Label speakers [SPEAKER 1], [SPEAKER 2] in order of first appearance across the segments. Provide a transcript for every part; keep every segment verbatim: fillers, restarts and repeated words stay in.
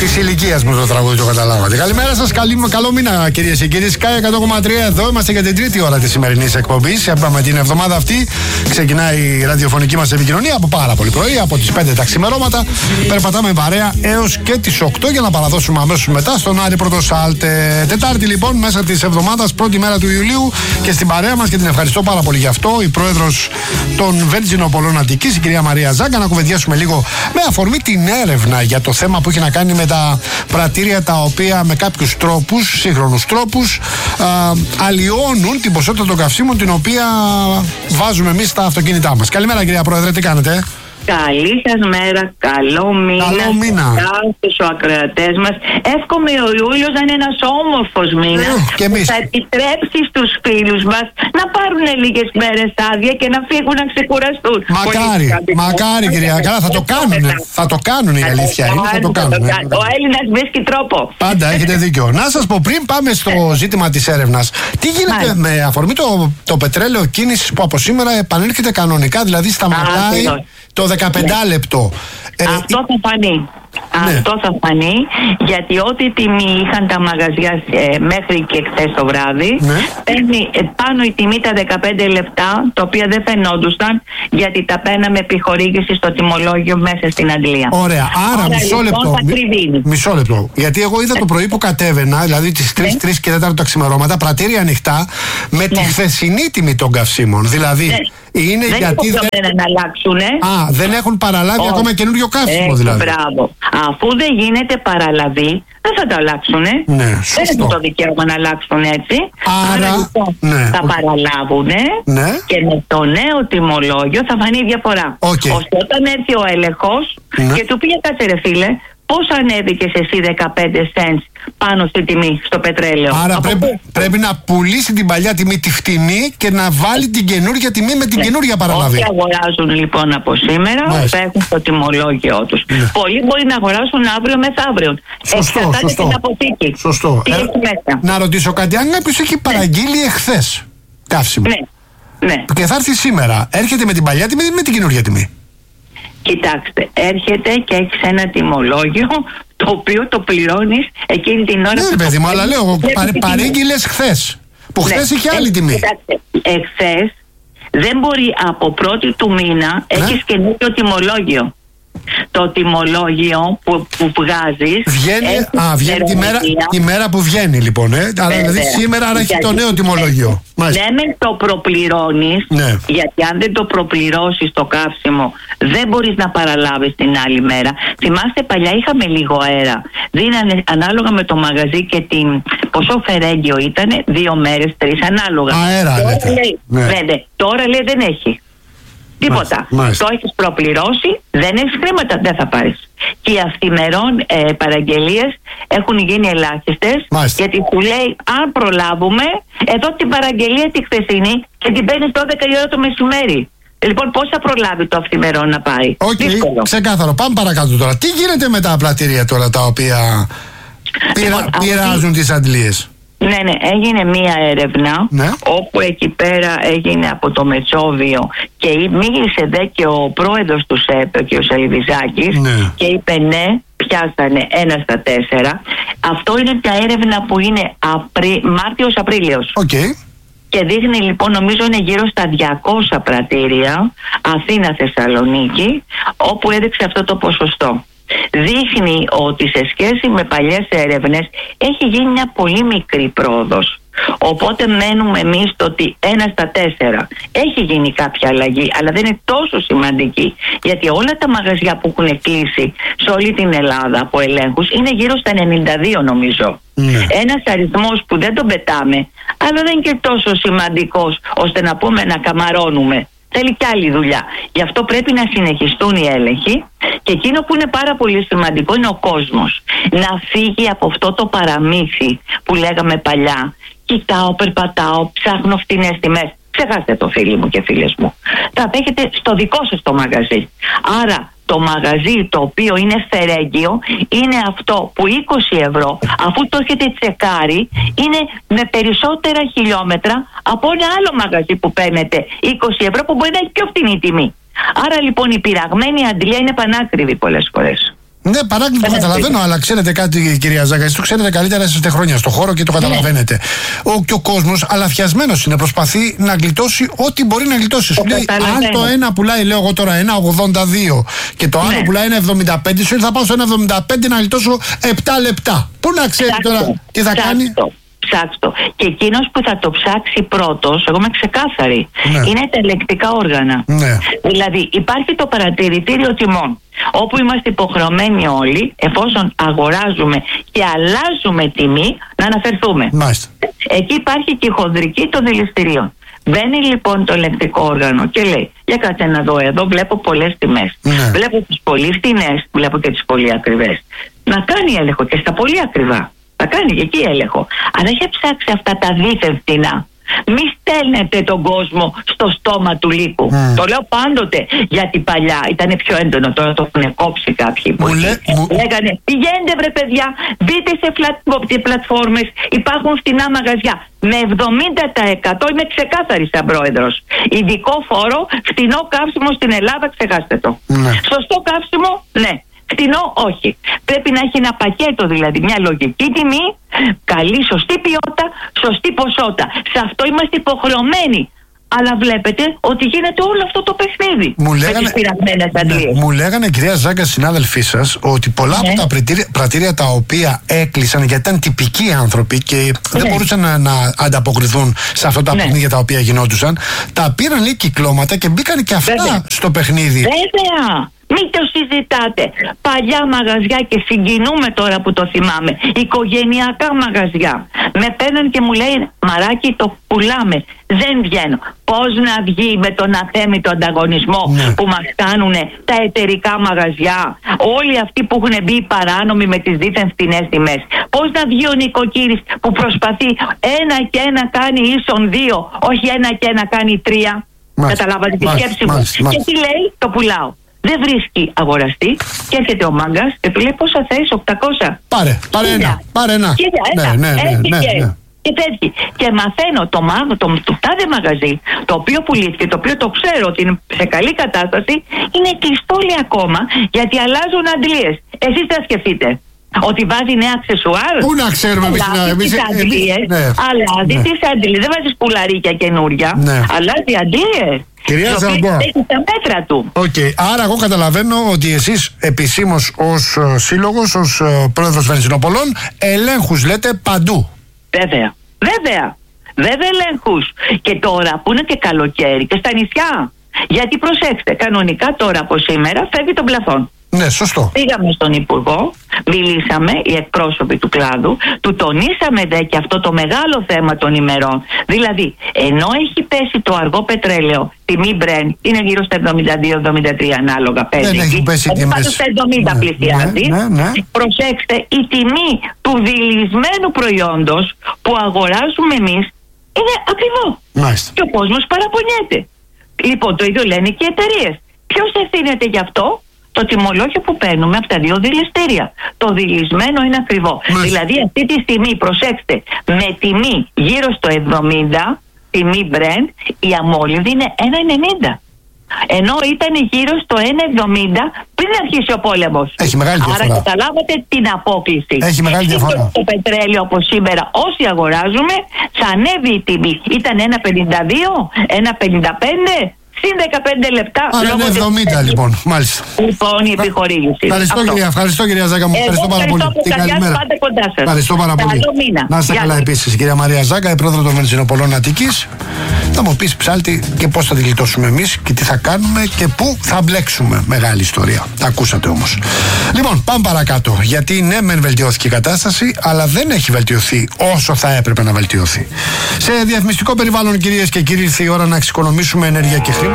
[SPEAKER 1] Της ηλικίας μου το τραγούδι, το καταλάβατε. Καλημέρα σας, καλή, καλό μήνα κυρίες και κύριοι. Sky εκατό κόμμα τρία εδώ είμαστε για την τρίτη ώρα της σημερινής εκπομπής. Είπαμε την εβδομάδα αυτή ξεκινάει η ραδιοφωνική μας επικοινωνία από πάρα πολύ πρωί, από τις πέντε τα ξημερώματα. Περπατάμε παρέα έως και τις οκτώ για να παραδώσουμε αμέσως μετά στον Άρη Πρωτοσάλτε. Τετάρτη λοιπόν, μέσα της εβδομάδας, πρώτη μέρα του Ιουλίου, και στην παρέα μας, και την ευχαριστώ πάρα πολύ γι' αυτό, η πρόεδρος των Βέρτζινο Πολών Αττικής, η κυρία Μαρία Ζάγκα, να κουβεντιάσουμε λίγο με αφορμή την έρευνα για το θέμα που έχει να κάνει με τα πρατήρια τα οποία με κάποιους τρόπους, σύγχρονους τρόπους, α, αλλοιώνουν την ποσότητα των καυσίμων την οποία βάζουμε εμείς στα αυτοκίνητά μας. Καλημέρα κυρία Πρόεδρε, τι κάνετε?
[SPEAKER 2] Καλή σας μέρα, καλό μήνα,
[SPEAKER 1] καλό μήνα.
[SPEAKER 2] στους ακροατές μας. Εύχομαι ο Ιούλιος να είναι ένας όμορφος μήνας
[SPEAKER 1] ε, που
[SPEAKER 2] θα επιτρέψει στους φίλους μας να πάρουν λίγες μέρες άδεια και να φύγουν να ξεκουραστούν.
[SPEAKER 1] Μακάρι, μακάρι κυρία, καλά, θα το κάνουν, θα το κάνουν η αλήθεια είναι, θα το κάνουν.
[SPEAKER 2] Ο Έλληνας βρίσκει τρόπο.
[SPEAKER 1] Πάντα έχετε δίκιο. Να σας πω, πριν πάμε στο ζήτημα της έρευνας, τι γίνεται με αφορμή το, το πετρέλαιο κίνησης που από σήμερα επανέρχεται κανονικά, δηλαδή σταματάει το δεκαπέντε λεπτό.
[SPEAKER 2] Ε, Αυτό θα φανεί. Ναι. Αυτό θα φανεί, γιατί ό,τι τιμή είχαν τα μαγαζιά ε, μέχρι και χθες το βράδυ, ναι, παίρνει ε, πάνω η τιμή τα δεκαπέντε λεπτά, τα οποία δεν φαινόντουσαν, γιατί τα παίρναμε επιχορήγηση στο τιμολόγιο μέσα στην Αγγλία.
[SPEAKER 1] Ωραία, άρα, άρα μισό λεπτό. Μι, μισό λεπτό. Γιατί εγώ είδα το πρωί που κατέβαινα, δηλαδή τις τρεις, ναι, τρεις και τέταρτο τα ξημερώματα, πρατήρια ανοιχτά με, ναι, τη χθεσινή τιμή των καυσίμων. Δηλαδή. Ναι. Είναι
[SPEAKER 2] δεν
[SPEAKER 1] γιατί
[SPEAKER 2] δεν... να αλλάξουν.
[SPEAKER 1] Α, δεν έχουν παραλάβει oh. ακόμα καινούριο καύσιμο,
[SPEAKER 2] ε,
[SPEAKER 1] δηλαδή.
[SPEAKER 2] Μπράβο. Αφού δεν γίνεται παραλαβή, δεν θα το αλλάξουν.
[SPEAKER 1] Ναι,
[SPEAKER 2] δεν έχουν το δικαίωμα να αλλάξουν έτσι.
[SPEAKER 1] Άρα,
[SPEAKER 2] Άρα λοιπόν, ναι, θα παραλάβουν, ναι, και με το νέο τιμολόγιο θα φανεί η διαφορά.
[SPEAKER 1] Okay.
[SPEAKER 2] Ώστε όταν έρθει ο έλεγχος, ναι, και του πήγε, κάτσε ρε φίλε, πώς ανέβηκες εσύ δεκαπέντε cents πάνω στη τιμή, στο πετρέλαιο?
[SPEAKER 1] Άρα πρέπει, πρέπει να πουλήσει την παλιά τιμή τη φτηνή και να βάλει την καινούργια τιμή με την, ναι, καινούργια παραλαβή.
[SPEAKER 2] Όσοι αγοράζουν λοιπόν από σήμερα, θα έχουν το τιμολόγιο τους. Ναι. Πολλοί μπορεί να αγοράσουν αύριο μεθαύριο.
[SPEAKER 1] Σωστό, σωστό.
[SPEAKER 2] Την αποθήκη.
[SPEAKER 1] Σωστό.
[SPEAKER 2] Τι ε, έχει μέσα.
[SPEAKER 1] Να ρωτήσω κάτι, αν κάποιος έχει παραγγείλει, ναι, εχθές καύσιμο,
[SPEAKER 2] ναι, ναι,
[SPEAKER 1] και θα έρθει σήμερα, έρχεται με την παλιά τιμή ή με την καινούργια τιμή?
[SPEAKER 2] Κοιτάξτε, έρχεται και έχει ένα τιμολόγιο το οποίο το πληρώνεις εκείνη την ώρα.
[SPEAKER 1] Ναι, που παιδί μου, αλλά λέω, παρέ, παρήγγειλες χθες, που χθες, ναι, είχε άλλη τιμή.
[SPEAKER 2] Κοιτάξτε, εχθές δεν μπορεί από πρώτη του μήνα, ναι, έχεις καινούριο τιμολόγιο. Το τιμολόγιο που, που βγάζεις
[SPEAKER 1] βγαίνει, α, βγαίνει τη, μέρα, τη μέρα που βγαίνει λοιπόν, ε. Άρα δηλαδή σήμερα άρα έχει το νέο τιμολόγιο.
[SPEAKER 2] Ναι, με το προπληρώνεις, ναι, γιατί αν δεν το προπληρώσεις το καύσιμο δεν μπορείς να παραλάβεις την άλλη μέρα. Θυμάστε, παλιά είχαμε λίγο αέρα, δίνανε ανάλογα με το μαγαζί και την πόσο φερέγγιο ήταν, δύο μέρες, τρεις ανάλογα.
[SPEAKER 1] Αέρα,
[SPEAKER 2] τώρα,
[SPEAKER 1] λέτε.
[SPEAKER 2] λέει, ναι. Ναι, τώρα λέει δεν έχει τίποτα. Μάλιστα. Το έχεις προπληρώσει, δεν έχεις χρήματα, δεν θα πάρεις. Και οι αυθημερών ε, παραγγελίες έχουν γίνει ελάχιστες, γιατί σου λέει αν προλάβουμε, εδώ την παραγγελία τη χθεσινή και την παίρνεις δώδεκα η ώρα το μεσημέρι. Λοιπόν, πώς θα προλάβει το αυθημερών να πάει?
[SPEAKER 1] Οκ, okay, ξεκάθαρο. Πάμε παρακάτω τώρα. Τι γίνεται με τα πλατήρια τώρα τα οποία πειρα, λοιπόν, πειράζουν αυτή... τις αντλίες?
[SPEAKER 2] Ναι, ναι, έγινε μία έρευνα, ναι, όπου εκεί πέρα έγινε από το Μετσόβιο και μίλησε δε και ο πρόεδρος του ΣΕΠ, ο κ. Σαλιβιζάκης, ναι, και είπε ναι, πιάσανε ένα στα τέσσερα. Αυτό είναι τα έρευνα που είναι Απρι... Μάρτιος-Απρίλιος.
[SPEAKER 1] Okay.
[SPEAKER 2] Και δείχνει λοιπόν, νομίζω είναι γύρω στα διακόσια πρατήρια, Αθήνα-Θεσσαλονίκη, όπου έδειξε αυτό το ποσοστό. Δείχνει ότι σε σχέση με παλιές έρευνες έχει γίνει μια πολύ μικρή πρόοδος. Οπότε μένουμε εμείς το ότι ένα στα τέσσερα έχει γίνει κάποια αλλαγή, αλλά δεν είναι τόσο σημαντική, γιατί όλα τα μαγαζιά που έχουν κλείσει σε όλη την Ελλάδα από ελέγχους είναι γύρω στα ενενήντα δύο νομίζω. Mm. Ένας αριθμός που δεν τον πετάμε, αλλά δεν είναι και τόσο σημαντικός ώστε να πούμε να καμαρώνουμε. Θέλει κι άλλη δουλειά. Γι' αυτό πρέπει να συνεχιστούν οι έλεγχοι, και εκείνο που είναι πάρα πολύ σημαντικό είναι ο κόσμος να φύγει από αυτό το παραμύθι που λέγαμε παλιά. Κοιτάω, περπατάω, ψάχνω φτηνές τιμές. Ξεχάστε το, φίλοι μου και φίλες μου. Θα τα έχετε στο δικό σας το μαγαζί. Άρα το μαγαζί το οποίο είναι φερέγγιο είναι αυτό που είκοσι ευρώ, αφού το έχετε τσεκάρει, είναι με περισσότερα χιλιόμετρα από ένα άλλο μαγαζί που παίρνετε είκοσι ευρώ, που μπορεί να έχει πιο φτηνή τιμή. Άρα λοιπόν η πειραγμένη αντλία είναι πανάκριβη πολλές φορές.
[SPEAKER 1] Ναι, παράκλητο το καταλαβαίνω, αλλά ξέρετε κάτι, κυρία Ζάκα, εσείς το ξέρετε καλύτερα, είστε χρόνια στο χώρο και το καταλαβαίνετε. Ναι. Ο, και ο κόσμος αλαφιασμένος είναι, προσπαθεί να γλιτώσει ό,τι μπορεί να γλιτώσει. Σου λέει, αν το ένα πουλάει, λέω εγώ τώρα, ένα ογδόντα δύο και το άλλο ναι. πουλάει ένα εβδομήντα πέντε, σου λέει θα πάω στο ένα εβδομήντα πέντε να γλιτώσω επτά λεπτά. Πού να ξέρει τώρα τι θα κάνει.
[SPEAKER 2] Ψάξτο. Και εκείνος που θα το ψάξει πρώτος, εγώ είμαι ξεκάθαρη, ναι. είναι τα ελεκτικά όργανα.
[SPEAKER 1] Ναι.
[SPEAKER 2] Δηλαδή υπάρχει το παρατηρητήριο τιμών, όπου είμαστε υποχρεωμένοι όλοι, εφόσον αγοράζουμε και αλλάζουμε τιμή, να αναφερθούμε.
[SPEAKER 1] Μάλιστα.
[SPEAKER 2] Εκεί υπάρχει και η χονδρική των δηληστηρίων. Μπαίνει λοιπόν το ελεκτικό όργανο και λέει, για κάτσε να δω, εδώ βλέπω πολλές τιμές.
[SPEAKER 1] Ναι.
[SPEAKER 2] Βλέπω τις πολύ φθηνές, βλέπω και τις πολύ ακριβές. Να κάνει έλεγχο και στα πολύ ακριβά. Θα κάνει και εκεί έλεγχο. Αλλά έχει ψάξει αυτά τα δίθεν φθηνά. Μη στέλνετε τον κόσμο στο στόμα του λύκου. Mm. Το λέω πάντοτε, γιατί παλιά ήταν πιο έντονο, τώρα το έχουν κόψει κάποιοι που
[SPEAKER 1] λέ, μου...
[SPEAKER 2] λέγανε πηγαίνετε βρε παιδιά, μπείτε σε πλατφόρμες, υπάρχουν φθηνά μαγαζιά. Με εβδομήντα τοις εκατό είμαι ξεκάθαρη σαν πρόεδρος. Ειδικό φόρο, φθηνό καύσιμο στην Ελλάδα, ξεχάστε το. Mm. Σωστό καύσιμο, ναι. Φτηνό, όχι. Πρέπει να έχει ένα πακέτο, δηλαδή μια λογική τιμή, καλή, σωστή ποιότητα, σωστή ποσότητα. Σε αυτό είμαστε υποχρεωμένοι. Αλλά βλέπετε ότι γίνεται όλο αυτό το παιχνίδι.
[SPEAKER 1] Μου λέγανε, ναι, μου λέγανε κυρία Ζάκα, συνάδελφοί σας, ότι πολλά ναι. από τα πρατήρια, πρατήρια τα οποία έκλεισαν γιατί ήταν τυπικοί άνθρωποι και ναι. δεν μπορούσαν να, να ανταποκριθούν σε αυτά τα ναι. παιχνίδια τα οποία γινόντουσαν, τα πήραν λίγοι κυκλώματα και μπήκαν και αυτά Βέβαια. στο παιχνίδι.
[SPEAKER 2] Βέβαια. Μην το συζητάτε. Παλιά μαγαζιά, και συγκινούμε τώρα που το θυμάμαι. Οικογενειακά μαγαζιά. Με παίρνουν και μου λέει, μαράκι, το πουλάμε. Δεν βγαίνω. Πώς να βγει με τον αθέμητο ανταγωνισμό ναι. που μας κάνουν τα εταιρικά μαγαζιά, όλοι αυτοί που έχουν μπει παράνομοι με τις δίθεν φθηνές τιμές. Πώς να βγει ο νοικοκύρης που προσπαθεί ένα και ένα κάνει ίσον δύο, όχι ένα και ένα κάνει τρία. Μάλιστα. Καταλάβατε τη σκέψη μου. Μάλιστα. Και τι λέει, το πουλάω. Δεν βρίσκει αγοραστή και έρχεται ο μάγκας και του λέει πόσα θες, οκτακόσια.
[SPEAKER 1] Πάρε, πάρε ένα, πάρε ένα.
[SPEAKER 2] Κοίτα, ένα, ναι, ναι, ναι, ναι, ναι. Και τέτοιοι. Και μαθαίνω το, το, το, το τάδε μαγαζί, το οποίο πουλήθηκε, το οποίο το ξέρω ότι είναι σε καλή κατάσταση, είναι κλειστόλι ακόμα, γιατί αλλάζουν αντλίες. Εσείς θα σκεφτείτε ότι βάζει νέα αξεσουάρ.
[SPEAKER 1] Πού να ξέρουμε εμείς
[SPEAKER 2] τις αντλίες. Ναι. Αλλάζει ναι. τις αντλίες. Δεν βάζεις πουλαρίκια καινούρια. Ναι. Αλλάζει αντλίες.
[SPEAKER 1] Κυρία Ζαμπά,
[SPEAKER 2] έχει τα μέτρα του.
[SPEAKER 1] Okay. Άρα εγώ καταλαβαίνω ότι εσείς επισήμως ως uh, σύλλογος, ως uh, πρόεδρος Βενζινοπολών, ελέγχους λέτε παντού.
[SPEAKER 2] Βέβαια, βέβαια, βέβαια ελέγχους. Και τώρα που είναι και καλοκαίρι και στα νησιά. Γιατί προσέξτε, κανονικά τώρα από σήμερα φεύγει τον πλαφόν.
[SPEAKER 1] Ναι, σωστό.
[SPEAKER 2] Πήγαμε στον Υπουργό, μιλήσαμε, οι εκπρόσωποι του κλάδου, του τονίσαμε δε και αυτό το μεγάλο θέμα των ημερών. Δηλαδή, ενώ έχει πέσει το αργό πετρέλαιο, τιμή Brent είναι γύρω στα εβδομήντα δύο εβδομήντα τρία ανάλογα.
[SPEAKER 1] Δεν έχει πέσει η τιμή.
[SPEAKER 2] Στα εβδομήντα ναι, πλησιάζει.
[SPEAKER 1] Ναι, ναι, ναι.
[SPEAKER 2] Προσέξτε, η τιμή του δειλισμένου προϊόντος που αγοράζουμε εμείς είναι ακριβό.
[SPEAKER 1] Μάλιστα.
[SPEAKER 2] Και ο κόσμος παραπονιέται. Λοιπόν, το ίδιο λένε και οι εταιρείες. Ποιος ευθύνεται γι' αυτό? Το τιμολόγιο που παίρνουμε από τα δύο δηληστήρια. Το δειλισμένο είναι ακριβό. Μάλιστα. Δηλαδή αυτή τη στιγμή, προσέξτε, με τιμή γύρω στο εβδομήντα, τιμή Brent, η αμόλυδη είναι ένα ενενήντα. Ενώ ήταν γύρω στο ένα εβδομήντα πριν αρχίσει ο πόλεμος.
[SPEAKER 1] Έχει μεγάλη διαφορά.
[SPEAKER 2] Άρα καταλάβατε την απόκληση.
[SPEAKER 1] Έχει μεγάλη διαφορά.
[SPEAKER 2] Το πετρέλαιο όπως σήμερα όσοι αγοράζουμε θα ανέβει η τιμή. Ήταν ένα πενήντα δύο, ένα πενήντα πέντε. Συν δεκαπέντε λεπτά.
[SPEAKER 1] Άρα είναι εβδομήντα της... λοιπόν, μάλιστα.
[SPEAKER 2] Λοιπόν, η επιχορήγηση.
[SPEAKER 1] Ευχαριστώ κυρία, ευχαριστώ κυρία Ζάκα μου. Ευχαριστώ πάρα πολύ.
[SPEAKER 2] Και καλημέρα. Πάτε κοντά σας.
[SPEAKER 1] Ευχαριστώ πάρα πολύ. Να είστε καλά επίσης, κυρία Μαρία Ζάκα, η πρόεδρο των Βενζινοπολών Αττικής. Θα μου πεις ψάλτη και πώς θα τη γλιτώσουμε εμείς και τι θα κάνουμε και πού θα μπλέξουμε. Μεγάλη ιστορία. Τα ακούσατε όμως. Λοιπόν, πάμε παρακάτω. Γιατί ναι, μεν βελτιώθηκε η κατάσταση, αλλά δεν έχει βελτιωθεί όσο θα έπρεπε να βελτιωθεί. Σε διαφημιστικό περιβάλλον, κυρίες και κύριοι, ήρθε η ώρα να εξοικονομήσουμε ενέργεια και χρήμα.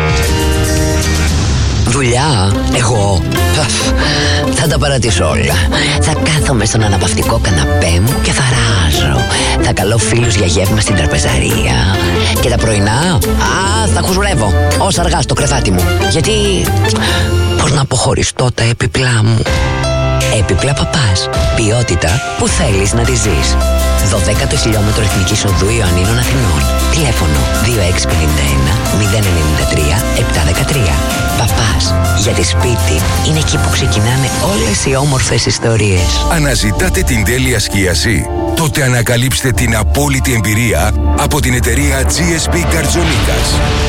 [SPEAKER 3] Δουλειά, εγώ θα τα παρατήσω όλα. Θα κάθομαι στον αναπαυτικό καναπέ μου και θα ράζω. Θα καλώ φίλους για γεύμα στην τραπεζαρία. Και τα πρωινά, α, θα χουζουρεύω όσα αργά στο κρεβάτι μου. Γιατί, πώς να αποχωριστώ τα έπιπλά μου. Έπιπλα Παπάς. Ποιότητα που θέλεις να τη ζεις. δωδέκατο χιλιόμετρο Εθνικής Οδού Ιωαννίνων Αθηνών. Τηλέφωνο δύο έξι πέντε ένα μηδέν εννιά τρία επτά ένα τρία. Παπάς. Γιατί σπίτι είναι εκεί που ξεκινάνε όλες οι όμορφες ιστορίες.
[SPEAKER 4] Αναζητάτε την τέλεια σκίαση? Τότε ανακαλύψτε την απόλυτη εμπειρία από την εταιρεία τζι ες πι Καρτζονίκας.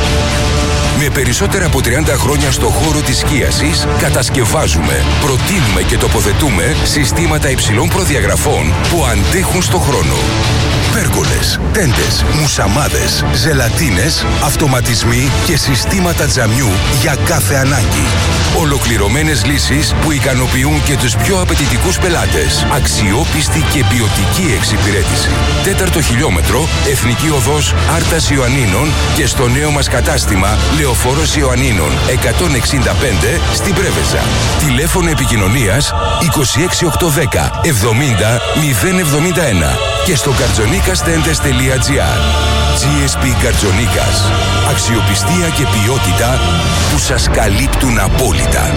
[SPEAKER 4] Με περισσότερα από τριάντα χρόνια στο χώρο της σκίασης, κατασκευάζουμε, προτείνουμε και τοποθετούμε συστήματα υψηλών προδιαγραφών που αντέχουν στο χρόνο. Πέργολες, τέντες, μουσαμάδες, ζελατίνες, αυτοματισμοί και συστήματα τζαμιού για κάθε ανάγκη. Ολοκληρωμένες λύσεις που ικανοποιούν και τους πιο απαιτητικούς πελάτες. Αξιόπιστη και ποιοτική εξυπηρέτηση. Τέταρτο χιλιόμετρο, Εθνική Οδός Άρτας Ιωαννίνων και στο νέο μας κατάστημα Λεωφόρος Ιωαννίνων εκατόν εξήντα πέντε στην Πρέβεζα. Τηλέφωνο επικοινωνίας είκοσι έξι οκτακόσια δέκα εβδομήντα μηδέν εβδομήντα ένα και στο καρτζονίκας τέντες τελεία τζι άρ. τζι ες πι Καρτζονίκας. Αξιοπιστία και ποιότητα που σας καλύπτουν απόλυτα.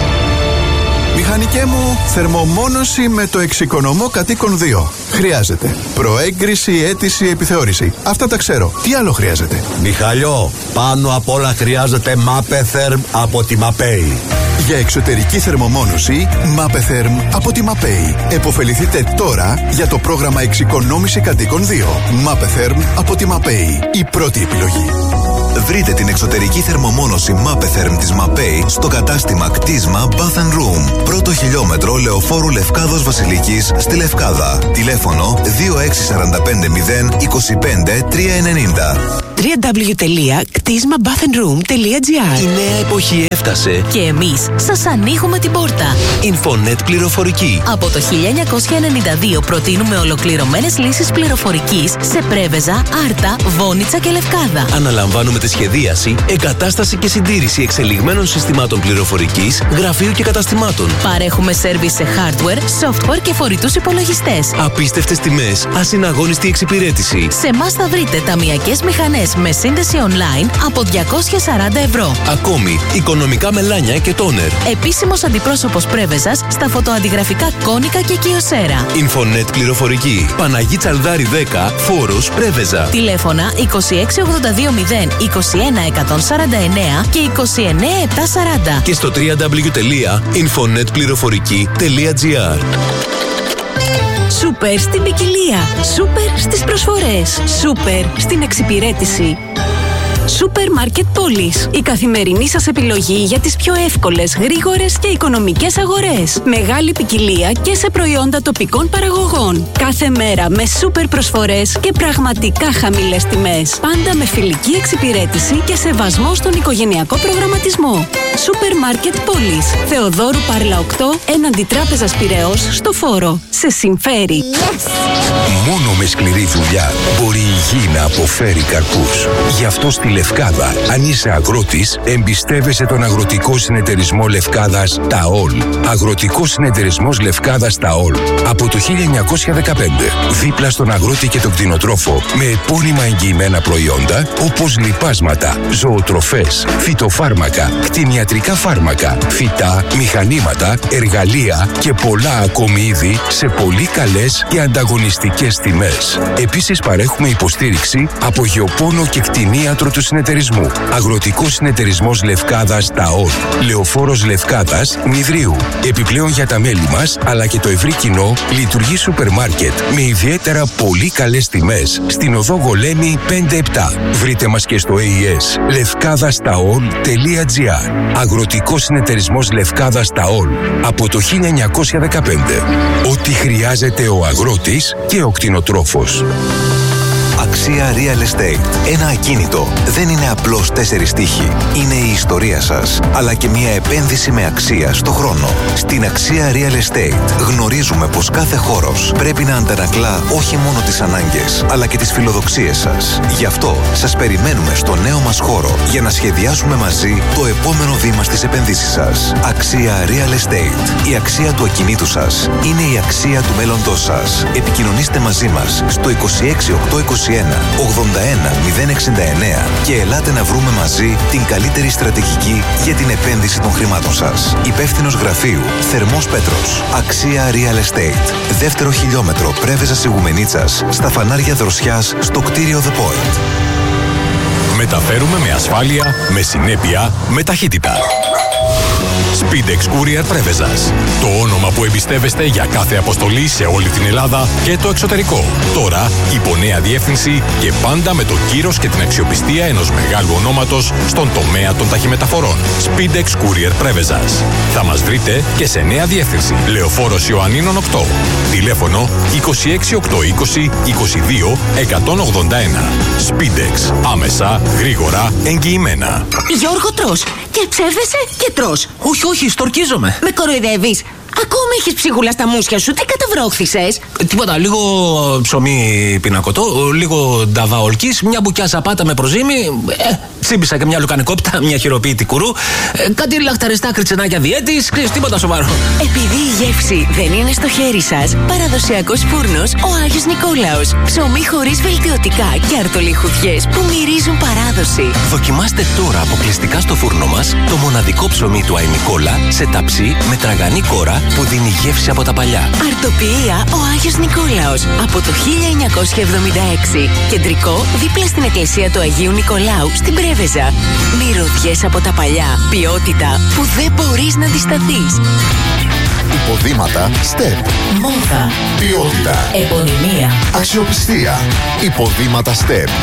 [SPEAKER 5] Μηχανικέ μου, θερμομόνωση με το εξοικονομώ κατοίκον δύο. Χρειάζεται προέγκριση, αίτηση, επιθεώρηση. Αυτά τα ξέρω. Τι άλλο χρειάζεται?
[SPEAKER 6] Μιχαλιό, πάνω απ' όλα χρειάζεται Mapetherm από τη Mapei.
[SPEAKER 5] Για εξωτερική θερμομόνωση, Mapetherm από τη Mapei. Εποφεληθείτε τώρα για το πρόγραμμα εξοικονόμηση κατοίκον δύο. Mapetherm από τη Mapei. Η πρώτη επιλογή. Βρείτε την εξωτερική θερμομόνωση Mapetherm της Mapei στο κατάστημα κτίσμα Bath and Room. Πρώτο χιλιόμετρο Λεωφόρου Λευκάδος Βασιλικής στη Λευκάδα. Τηλέφωνο δύο έξι τέσσερα πέντε μηδέν είκοσι πέντε τριακόσια ενενήντα.
[SPEAKER 7] double-u double-u double-u τελεία κτίσμα bath and room τελεία τζι άρ.
[SPEAKER 8] Η νέα εποχή έφτασε
[SPEAKER 7] Και εμείς σας ανοίγουμε την πόρτα.
[SPEAKER 8] Infonet πληροφορική.
[SPEAKER 7] Από το χίλια εννιακόσια ενενήντα δύο προτείνουμε ολοκληρωμένες λύσεις πληροφορικής σε Πρέβεζα, Άρτα, Βόνιτσα και Λευκάδα.
[SPEAKER 8] Αναλαμβάνουμε τη σχεδίαση, εγκατάσταση και συντήρηση εξελιγμένων συστημάτων πληροφορικής, γραφείου και καταστημάτων.
[SPEAKER 7] Παρέχουμε σέρβις σε hardware, software και φορητούς υπολογιστές.
[SPEAKER 8] Απίστευτες τιμές, ασυναγώνιστη εξυπηρέτηση.
[SPEAKER 7] Σε εμάς θα βρείτε ταμειακές μηχανές με σύνδεση online από διακόσια σαράντα ευρώ.
[SPEAKER 8] Ακόμη, οικονομικά μελάνια και τόνερ.
[SPEAKER 7] Επίσημος αντιπρόσωπος Πρέβεζας στα φωτοαντιγραφικά Κόνικα και Κιοσέρα.
[SPEAKER 8] Infonet πληροφορική. Παναγί Τσαλδάρη δέκα, Φόρος, Πρέβεζα.
[SPEAKER 7] Τηλέφωνα είκοσι έξι ογδόντα δύο μηδέν είκοσι ένα εκατόν σαράντα εννέα και είκοσι εννέα επτακόσια σαράντα.
[SPEAKER 8] Και στο double-u double-u double-u τελεία infonet πληροφορική τελεία τζι άρ.
[SPEAKER 9] Σούπερ στην ποικιλία. Σούπερ στις προσφορές. Σούπερ στην εξυπηρέτηση. Σούπερ Μάρκετ Πόλης. Η καθημερινή σας επιλογή για τις πιο εύκολες, γρήγορες και οικονομικές αγορές. Μεγάλη ποικιλία και σε προϊόντα τοπικών παραγωγών. Κάθε μέρα με σούπερ προσφορές και πραγματικά χαμηλές τιμές. Πάντα με φιλική εξυπηρέτηση και σεβασμό στον οικογενειακό προγραμματισμό. Σούπερ Μάρκετ Πόλης. Θεοδόρου Πάρλα οκτώ, έναντι Τράπεζας Πειραιώς, στο Φόρο. Σε συμφέρει. Yes!
[SPEAKER 4] Μόνο με σκληρή δουλειά μπορεί η γη να αποφέρει καρπούς. Γι' αυτό στη Λευκάδα, αν είσαι αγρότης, εμπιστεύεσαι τον Αγροτικό Συνεταιρισμό Λευκάδας ΤΑΟΛ. Αγροτικός Συνεταιρισμός Λευκάδας ΤΑΟΛ. Από το χίλια εννιακόσια δεκαπέντε. Δίπλα στον αγρότη και τον κτηνοτρόφο. Με επώνυμα εγγυημένα προϊόντα όπως λιπάσματα, ζωοτροφές, φυτοφάρμακα, κτηνιατρικά φάρμακα, φυτά, μηχανήματα, εργαλεία και πολλά ακόμη είδη σε πολύ καλές και ανταγωνιστικές τιμές. Επίσης παρέχουμε υποστήριξη από γεωπόνο και κτηνίατρο του συνεταιρισμού. Αγροτικός Συνεταιρισμός Λευκάδας ΤΑΟΛ. Λεωφόρος Λευκάδας Μηδρίου. Επιπλέον για τα μέλη μας αλλά και το ευρύ κοινό λειτουργεί σούπερ μάρκετ με ιδιαίτερα πολύ καλές τιμές στην οδό Γολέμη πέντε επτά. Βρείτε μας και στο έι ι ες λευκάδας ταολ τελεία τζι άρ. Αγροτικός Συνεταιρισμός Λευκάδας ΤΑΟΛ. Από το χίλια εννιακόσια δεκαπέντε. Ό,τι χρειάζεται ο αγρότης και ο κτηνοτρόφος.
[SPEAKER 5] Αξία Real Estate. Ένα ακίνητο δεν είναι απλώς τέσσερις τείχη. Είναι η ιστορία σας, αλλά και μια επένδυση με αξία στο χρόνο. Στην Αξία Real Estate γνωρίζουμε πως κάθε χώρος πρέπει να αντανακλά όχι μόνο τις ανάγκες, αλλά και τις φιλοδοξίες σας. Γι' αυτό σας περιμένουμε στο νέο μας χώρο για να σχεδιάσουμε μαζί το επόμενο βήμα στις επενδύσεις σας. Αξία Real Estate. Η αξία του ακινήτου σας είναι η αξία του μέλλοντός σας. Επικοινωνήστε μαζί μας στο είκοσι έξι οκτακόσια είκοσι ένα ογδόντα ένα μηδέν εξήντα εννέα και ελάτε να βρούμε μαζί την καλύτερη στρατηγική για την επένδυση των χρημάτων σας. Υπεύθυνος γραφείου Θερμός Πέτρος. Αξία Real Estate. Δεύτερο χιλιόμετρο Πρέβεζας Ιγουμενίτσας στα φανάρια δροσιάς στο κτίριο The Point.
[SPEAKER 4] Μεταφέρουμε με ασφάλεια, με συνέπεια, με ταχύτητα. Speedex Courier Πρέβεζας. Το όνομα που εμπιστεύεστε για κάθε αποστολή σε όλη την Ελλάδα και το εξωτερικό. Τώρα υπό νέα διεύθυνση και πάντα με το κύρος και την αξιοπιστία ενός μεγάλου ονόματος στον τομέα των ταχυμεταφορών. Speedex Courier Πρέβεζας. Θα μας βρείτε και σε νέα διεύθυνση. Λεωφόρος Ιωαννίνων οκτώ. Τηλέφωνο είκοσι έξι οκτακόσια είκοσι είκοσι δύο εκατόν ογδόντα ένα. Speedex. Άμεσα, γρήγορα, εγγυημένα.
[SPEAKER 10] Γιώργο, τρως και ψεύδεσαι και τρως.
[SPEAKER 11] Όχι, όχι, στορκίζομαι.
[SPEAKER 10] Με κοροϊδεύεις. Ακόμα έχεις ψίχουλα στα μουσια σου. Τι καταβρόχθησες?
[SPEAKER 11] Τίποτα, λίγο ψωμί πινακωτό, λίγο νταβά ολκής, μια μπουκιά σαπάτα με προζύμι, ε, τσίμπησα και μια λουκανικόπτα, μια χειροποίητη κουρού, ε, κάτι λαχταριστά κριτσενάκια διέτης, ξέρεις, τίποτα σοβαρό.
[SPEAKER 7] Επειδή η γεύση δεν είναι στο χέρι σας, παραδοσιακός φούρνος ο Άγιος Νικόλαος. Ψωμί χωρίς βελτιωτικά και αρτολιχουδιές που μυρίζουν παράδοση.
[SPEAKER 8] Δοκιμάστε τώρα αποκλειστικά στο φούρνο μας το μοναδικό ψωμί του Άι Νικόλα σε ταψί με τραγανή κόρα που δίνει γεύση από τα παλιά.
[SPEAKER 7] Αρτοποιία ο Άγιος Νικόλαος από το χίλια εννιακόσια εβδομήντα έξι. Κεντρικό δίπλα στην εκκλησία του Αγίου Νικολάου στην Πρέβεζα. Μυρωδιές από τα παλιά. Ποιότητα που δεν μπορείς να αντισταθείς.
[SPEAKER 12] Υποδήματα Step.
[SPEAKER 7] Μόδα.
[SPEAKER 12] Ποιότητα.
[SPEAKER 7] Επωνυμία.
[SPEAKER 12] Αξιοπιστία. Υποδήματα Step.